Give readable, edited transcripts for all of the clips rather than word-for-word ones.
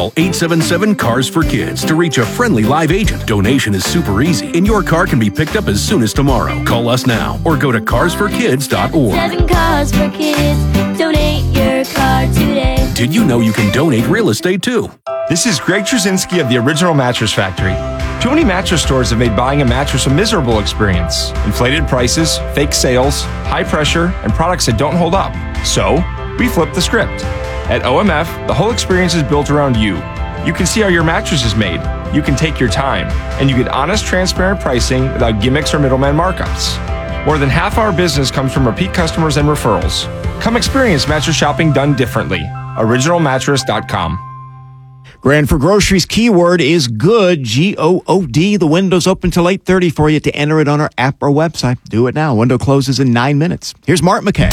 Call 877-CARS-FOR-KIDS to reach a friendly live agent. Donation is super easy, and your car can be picked up as soon as tomorrow. Call us now or go to carsforkids.org. 7 Cars for Kids. Donate your car today. Did you know you can donate real estate too? This is Greg Trzynski of the Original Mattress Factory. Too many mattress stores have made buying a mattress a miserable experience. Inflated prices, fake sales, high pressure, and products that don't hold up. So, we flipped the script. At OMF, the whole experience is built around you. You can see how your mattress is made. You can take your time. And you get honest, transparent pricing without gimmicks or middleman markups. More than half our business comes from repeat customers and referrals. Come experience mattress shopping done differently. OriginalMattress.com. Grand for Groceries keyword is good, G-O-O-D. The window's open till 8:30 for you to enter it on our app or website. Do it now. Window closes in 9 minutes. Here's Mark McKay.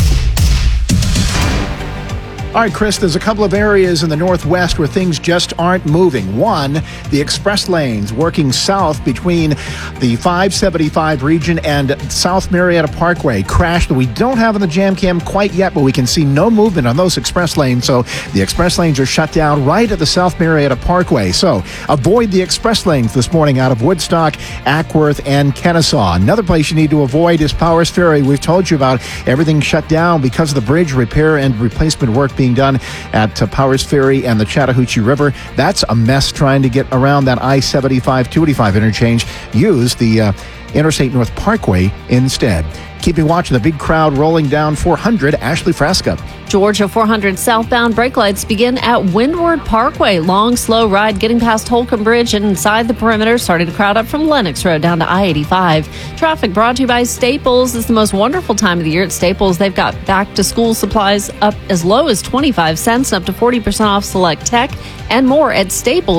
All right, Chris, there's a couple of areas in the Northwest where things just aren't moving. One, the express lanes working south between the 575 region and South Marietta Parkway crashed. We don't have in the jam cam quite yet, but we can see no movement on those express lanes. So the express lanes are shut down right at the South Marietta Parkway. So avoid the express lanes this morning out of Woodstock, Ackworth, and Kennesaw. Another place you need to avoid is Powers Ferry. We've told you about everything shut down because of the bridge repair and replacement work being done at Powers Ferry and the Chattahoochee River. That's a mess trying to get around that I-75-285 interchange. Use the Interstate North Parkway instead. Keeping watch of the big crowd rolling down 400 Ashley Frasca. Georgia 400 southbound brake lights begin at Windward Parkway. Long, slow ride getting past Holcomb Bridge and inside the perimeter, starting to crowd up from Lennox Road down to I-85. Traffic brought to you by Staples. It's the most wonderful time of the year at Staples. They've got back-to-school supplies up as low as 25 cents and up to 40% off select tech and more at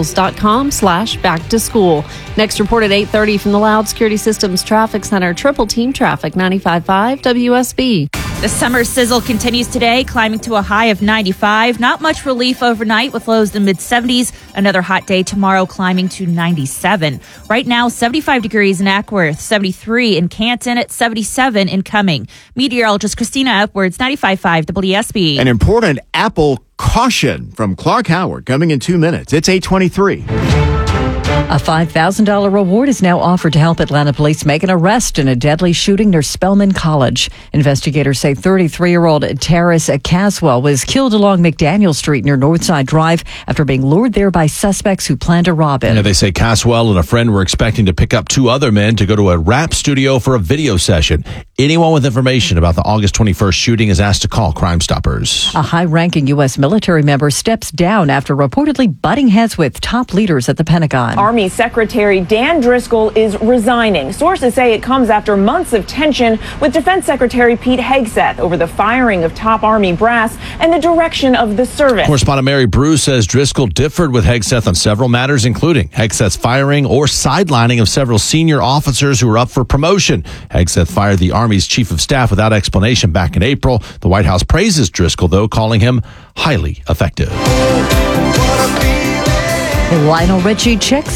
staples.com/back-to-school. Next report at 8:30 from the Loud Security Systems Traffic Center. Triple Team Traffic 95.5 WSB. The summer sizzle continues today, climbing to a high of 95. Not much relief overnight with lows in the mid-70s. Another hot day tomorrow, climbing to 97. Right now, 75 degrees in Ackworth, 73 in Canton, at 77 in Cumming. Meteorologist Christina Edwards, 95.5 WSB. An important Apple caution from Clark Howard coming in 2 minutes. It's 8:23. A $5,000 reward is now offered to help Atlanta police make an arrest in a deadly shooting near Spelman College. Investigators say 33-year-old Terrace Caswell was killed along McDaniel Street near Northside Drive after being lured there by suspects who planned to rob him. Yeah, they say Caswell and a friend were expecting to pick up 2 other men to go to a rap studio for a video session. Anyone with information about the August 21st shooting is asked to call Crime Stoppers. A high-ranking U.S. military member steps down after reportedly butting heads with top leaders at the Pentagon. Army Secretary Dan Driscoll is resigning. Sources say it comes after months of tension with Defense Secretary Pete Hegseth over the firing of top Army brass and the direction of the service. Correspondent Mary Bruce says Driscoll differed with Hegseth on several matters, including Hegseth's firing or sidelining of several senior officers who were up for promotion. Hegseth fired the Army's chief of staff without explanation back in April. The White House praises Driscoll, though, calling him highly effective. Lionel Richie checks